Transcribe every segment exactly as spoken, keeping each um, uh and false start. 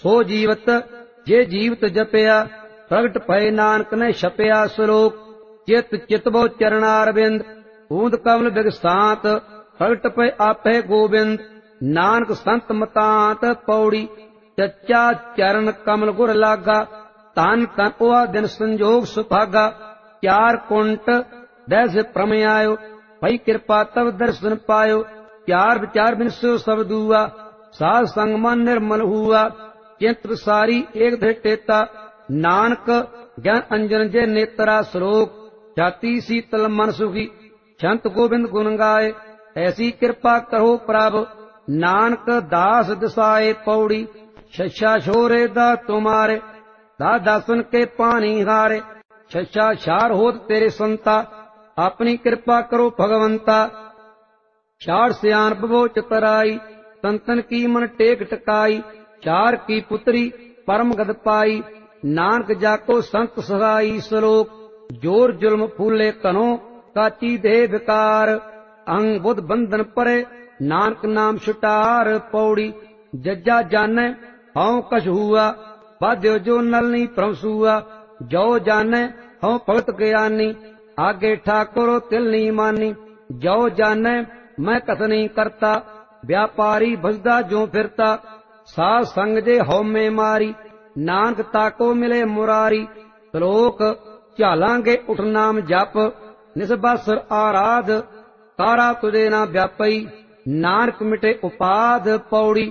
ਸੋ ਜੀਵਤ ਜੇ ਜੀਵਤ ਜਪਿਆ ਪ੍ਰਗਟ ਭਏ ਨਾਨਕ ਨੇ ਛਪਿਆ ਸਲੋਕ। ਚਿਤ ਚਿਤਵੋ ਚਰਨਾਰਵਿੰਦ ਊਂਦ ਕਮਲ ਬਿਗਸਾਤ ਪ੍ਰਗਟ ਭਏ ਆਪੇ ਗੋਬਿੰਦ ਨਾਨਕ ਸੰਤ ਮਤਾਂਤ ਪੌੜੀ। ਚੱਚਾ ਚਰਨ ਕਮਲ ਗੁਰ ਲਾਗਾ ਧਨ ਧਨ ਉਹ ਦਿਨ ਸੰਜੋਗ ਸੁਭਾਗਾ। ਚਾਰ ਕੁੰਟ ਦੈਸ ਭ੍ਰਮ ਆਇਓ ਭਈ ਕਿਰਪਾ ਤਵ ਦਰਸ਼ਨ ਪਾਇਓ। ਚਾਰ ਵਿਚਾਰ ਬਿਨਸੋ ਸਭ ਦੂਆ ਸਾਧ ਸੰਗ ਮਨ ਨਿਰਮਲ ਹੂਆ। ਚਿੰਤ ਸਾਰੀ ਏਕ ਧਿਟੇਤਾ ਨਾਨਕ ਗਿਆਨ ਅੰਜਨ ਜੇ ਨੇਤਰਾ ਸਲੋਕ। ਛਾਤੀ ਸੀਤਲ ਮਨ ਸੁਖੀ ਛੰਤ ਗੋਬਿੰਦ ਗੁਣ ਗਾਏ ਐਸੀ ਕਿਰਪਾ ਕਰੋ ਪ੍ਰਭ ਨਾਨਕ ਦਾਸ ਦਸਾਏ ਪੌੜੀ। ਛਛਾ ਛੋਰੇ ਦਾ ਤੁਮਾਰੇ ਦਾ ਦਸਨ ਕੇ ਪਾਣੀ ਹਾਰੇ। ਛਛਾ ਛਾਰ ਹੋਤ ਤੇਰੇ ਸੰਤਾ ਆਪਣੀ ਕਿਰਪਾ ਕਰੋ ਭਗਵੰਤਾ। ਛਾੜ ਸਿਆਣ ਬਵੋ ਚਤਰਾਈ ਸੰਤਨ ਕੀ ਮਨ ਟੇਕ ਟਕਾਈ। ਚਾਰ ਕੀ ਪੁੱਤਰੀ ਪਰਮ ਗਦ ਪਾਈ ਨਾਨਕ ਜਾਕੋ ਸੰਤ ਸਹਾਈ ਸਲੋਕ। ਜੋਰ ਜ਼ੁਲਮ ਫੂਲੇ ਕਨੋ ਕਾਚੀ ਦੇ ਵਿਕਾਰ ਅੰਗ ਬੁੱਧ ਬੰਧਨ ਪਰੇ ਨਾਨਕ ਨਾਮ ਛੁਟਾਰ ਪੌੜੀ। ਜੱਜਾ ਜਾਣੈ ਹਉ ਕਛ ਹੂਆ ਬਾਧਿਓ ਜੋ ਨਲਨੀ ਪ੍ਰਭਸੂਆ। ਜੋ ਜਾਣੈ ਹਉ ਭਗਤ ਗਿਆਨੀ ਆਗੇ ਠਾਕੁਰ ਤਿਲ ਨੀ ਮਾਨੀ। ਜੋ ਜਾਣੈ ਮੈਂ ਕਥ ਨਹੀਂ ਕਰਤਾ ਵਿਆਪਾਰੀ ਭਜਦਾ ਜੋ ਫਿਰਤਾ। ਸਾਧ ਸੰਗ ਜੇ ਹਉਮੈ ਮਾਰੀ ਨਾਨਕ ਤਾਕੋ ਮਿਲੇ ਮੁਰਾਰੀ। ਸਲੋਕ ਝਾਲਾਂਗੇ ਉਠ ਨਾਮ ਜਪ ਨਿਸਬਸਰ ਆਰਾਧ ਤਾਰਾ ਤੁਝੇ ਨਾ ਵਿਆਪਈ ਨਾਨਕ ਮਿਟੇ ਉਪਾਧ ਪੌੜੀ।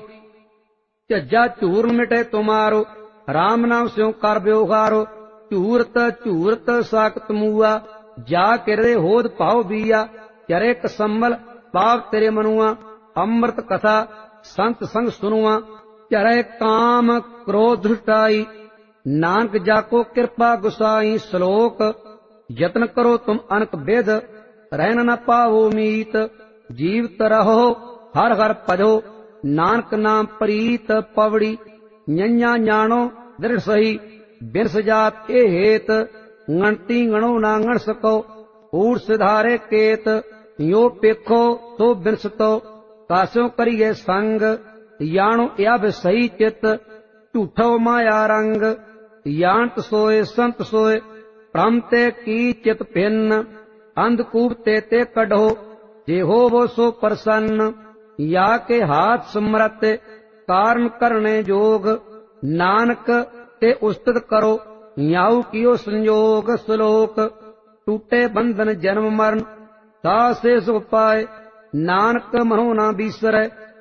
ਝੱਜਾ ਝੂਰਨ ਮਿਟੇ ਤੁਮਾਰੋ ਰਾਮ ਨਾਮ ਸਿਉ ਕਰ ਵਿਵਹਾਰੋ। ਝੂਰਤ ਝੂਰਤ ਸਾਖਤ ਮੂਆ ਜਾ ਕਿਰਦੇ ਹੋਦ ਭਾਉ ਬੀਆ। ਚਰੇ ਕਸੰਮਲ ਪਾਪ ਤੇਰੇ ਮਨੁਆ ਅੰਮ੍ਰਿਤ ਕਥਾ ਸੰਤ ਸੰਗ ਸੁਨੁਆ। ਚਰੇ ਕਾਮ ਕ੍ਰੋਧ ਧ੍ਰਿਸ਼ਟਾਈ ਨਾਨਕ ਜਾਕੋ ਕਿਰਪਾ ਗੁਸਾਈ। ਸਲੋਕ ਯਤਨ ਕਰੋ ਤੁਮ ਅਨਕ ਬਿਧ ਰਹਿਨ ਨ ਪਾਵੋ ਮੀਤ। ਜੀਵਤ ਰਹੋ ਹਰ ਹਰ ਭਜੋ ਨਾਨਕ ਨਾਮ ਪ੍ਰੀਤ ਪਵੜੀ। ਨਿਆ ਜਾਣੋ ਦ੍ਰਿੜ ਸਹੀ ਬਿਰਸ ਜਾਤ ਇਹ ਹੇਤ ਗਣਤੀ ਗਣੋ ਨਾ ਗਣ ਸਕੋ। ਊੜ ਸਿਧਾਰੇ ਕੇਤ ਯੋ ਪੇਖੋ ਸੋ ਬਿਨਸਤੋ। ਕਾਸਿਓ ਕਰੀਏ ਸੰਗ ਜਾਣੋ ਇਹ ਸਹੀ ਚਿਤ ਝੂਠੋ ਮਾਇਆ ਰੰਗ। ਜਾਣਤ ਸੋਏ ਸੰਤ ਸੋਏ ਭ੍ਰਮ ਤੇ ਕੀ ਚਿਤ ਭਿੰਨ। ਅੰਧਕੂਪ ਤੇ ਤੇ ਕਢੋ ਜੇ ਹੋਵੋ ਸੋ ਪ੍ਰਸੰਨ। ਯਾ ਕੇ ਹਾਥ ਸਮਰਤ ਕਾਰਨ ਕਰਨੇ ਜੋਗ ਨਾਨਕ ਤੇ ਉਸਤਤ ਕਰੋ ਯਾਉ ਕੀਓ ਸੰਜੋਗ। ਸਲੋਕ ਟੂਟੇ ਬੰਧਨ ਜਨਮ ਮਰਨ ਸਾਸੇ ਸੁਖ ਪਾਏ ਨਾਨਕ ਮਨੋ ਨਾ ਬੀਸਰੈ।